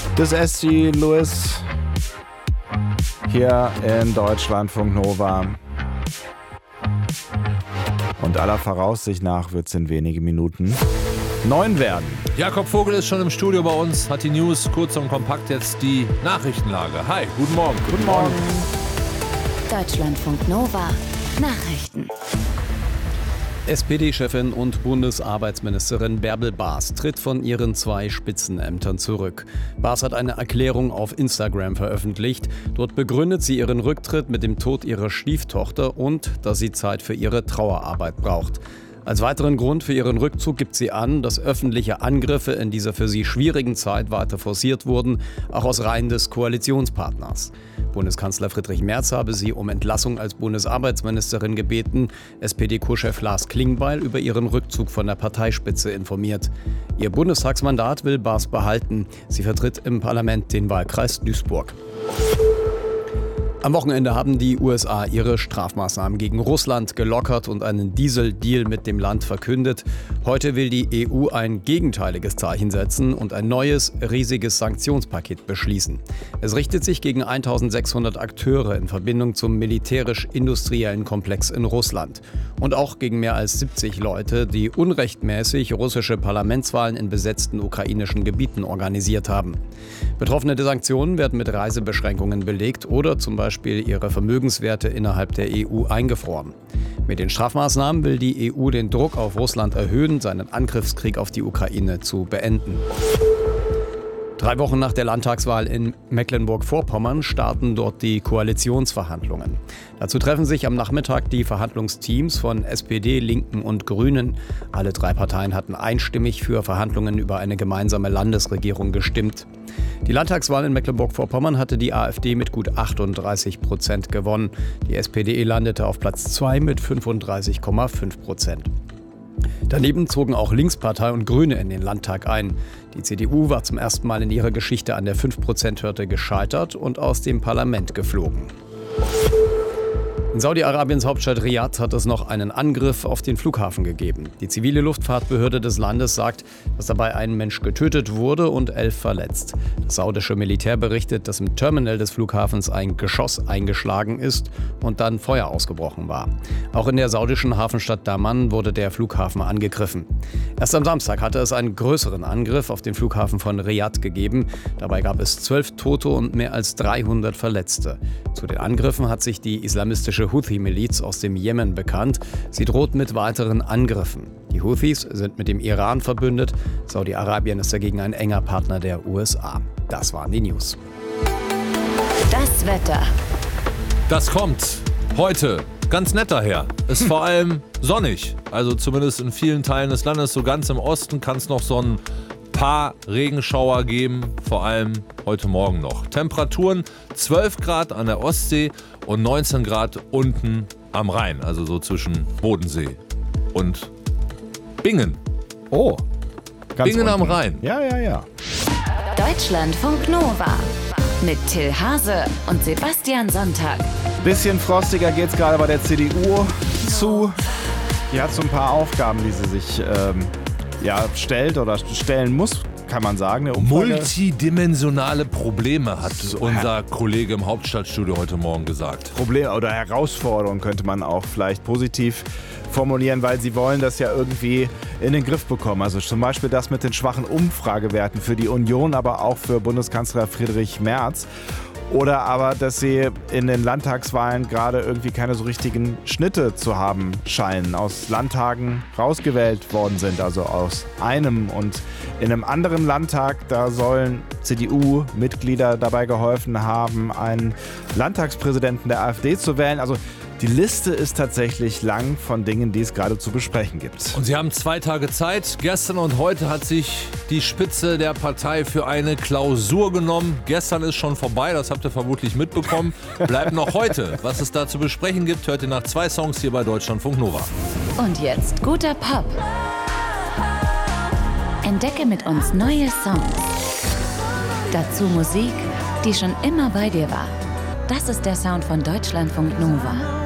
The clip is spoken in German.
Das SC Lewis hier in Deutschlandfunk Nova. Und aller Voraussicht nach wird es in wenigen Minuten 9 werden. Jakob Vogel ist schon im Studio bei uns, hat die News kurz und kompakt, jetzt die Nachrichtenlage. Hi, guten Morgen. Guten Morgen. Deutschlandfunk Nova Nachrichten. SPD-Chefin und Bundesarbeitsministerin Bärbel Baas tritt von ihren 2 Spitzenämtern zurück. Baas hat eine Erklärung auf Instagram veröffentlicht. Dort begründet sie ihren Rücktritt mit dem Tod ihrer Stieftochter und dass sie Zeit für ihre Trauerarbeit braucht. Als weiteren Grund für ihren Rückzug gibt sie an, dass öffentliche Angriffe in dieser für sie schwierigen Zeit weiter forciert wurden, auch aus Reihen des Koalitionspartners. Bundeskanzler Friedrich Merz habe sie um Entlassung als Bundesarbeitsministerin gebeten, SPD-Co-Chef Lars Klingbeil über ihren Rückzug von der Parteispitze informiert. Ihr Bundestagsmandat will Baas behalten. Sie vertritt im Parlament den Wahlkreis Duisburg. Am Wochenende haben die USA ihre Strafmaßnahmen gegen Russland gelockert und einen Dieseldeal mit dem Land verkündet. Heute will die EU ein gegenteiliges Zeichen setzen und ein neues, riesiges Sanktionspaket beschließen. Es richtet sich gegen 1600 Akteure in Verbindung zum militärisch-industriellen Komplex in Russland. Und auch gegen mehr als 70 Leute, die unrechtmäßig russische Parlamentswahlen in besetzten ukrainischen Gebieten organisiert haben. Betroffene Sanktionen werden mit Reisebeschränkungen belegt oder zum Beispiel ihre Vermögenswerte innerhalb der EU eingefroren. Mit den Strafmaßnahmen will die EU den Druck auf Russland erhöhen, seinen Angriffskrieg auf die Ukraine zu beenden. 3 Wochen nach der Landtagswahl in Mecklenburg-Vorpommern starten dort die Koalitionsverhandlungen. Dazu treffen sich am Nachmittag die Verhandlungsteams von SPD, Linken und Grünen. Alle 3 Parteien hatten einstimmig für Verhandlungen über eine gemeinsame Landesregierung gestimmt. Die Landtagswahl in Mecklenburg-Vorpommern hatte die AfD mit gut 38% gewonnen. Die SPD landete auf Platz 2 mit 35,5%. Daneben zogen auch Linkspartei und Grüne in den Landtag ein. Die CDU war zum ersten Mal in ihrer Geschichte an der 5%-Hürde gescheitert und aus dem Parlament geflogen. In Saudi-Arabiens Hauptstadt Riad hat es noch einen Angriff auf den Flughafen gegeben. Die zivile Luftfahrtbehörde des Landes sagt, dass dabei ein Mensch getötet wurde und 11 verletzt. Das saudische Militär berichtet, dass im Terminal des Flughafens ein Geschoss eingeschlagen ist und dann Feuer ausgebrochen war. Auch in der saudischen Hafenstadt Daman wurde der Flughafen angegriffen. Erst am Samstag hatte es einen größeren Angriff auf den Flughafen von Riad gegeben. Dabei gab es 12 Tote und mehr als 300 Verletzte. Zu den Angriffen hat sich die islamistische Houthi-Miliz aus dem Jemen bekannt. Sie droht mit weiteren Angriffen. Die Houthis sind mit dem Iran verbündet. Saudi-Arabien ist dagegen ein enger Partner der USA. Das waren die News. Das Wetter. Das kommt heute ganz nett daher. Ist vor allem sonnig. Also zumindest in vielen Teilen des Landes. So ganz im Osten kann es noch so ein paar Regenschauer geben, vor allem heute Morgen noch. Temperaturen 12 Grad an der Ostsee und 19 Grad unten am Rhein, also so zwischen Bodensee und Bingen. Oh, ganz Bingen unten. am Rhein. Ja. Deutschlandfunk Nova mit Till Hase und Sebastian Sonntag. Bisschen frostiger geht's gerade bei der CDU zu. Die hat so ein paar Aufgaben, die sie sich stellt oder stellen muss, kann man sagen. Eine Umfrage. Multidimensionale Probleme hat unser Kollege im Hauptstadtstudio heute Morgen gesagt. Probleme oder Herausforderungen könnte man auch vielleicht positiv formulieren, weil sie wollen das ja irgendwie in den Griff bekommen. Also zum Beispiel das mit den schwachen Umfragewerten für die Union, aber auch für Bundeskanzler Friedrich Merz. Oder aber, dass sie in den Landtagswahlen gerade irgendwie keine so richtigen Schnitte zu haben scheinen, aus Landtagen rausgewählt worden sind, also aus einem. Und in einem anderen Landtag, da sollen CDU-Mitglieder dabei geholfen haben, einen Landtagspräsidenten der AfD zu wählen. Also die Liste ist tatsächlich lang von Dingen, die es gerade zu besprechen gibt. Und sie haben 2 Tage Zeit. Gestern und heute hat sich die Spitze der Partei für eine Klausur genommen. Gestern ist schon vorbei, das habt ihr vermutlich mitbekommen. Bleibt noch heute. Was es da zu besprechen gibt, hört ihr nach 2 Songs hier bei Deutschlandfunk Nova. Und jetzt guter Pop. Entdecke mit uns neue Songs. Dazu Musik, die schon immer bei dir war. Das ist der Sound von Deutschlandfunk Nova.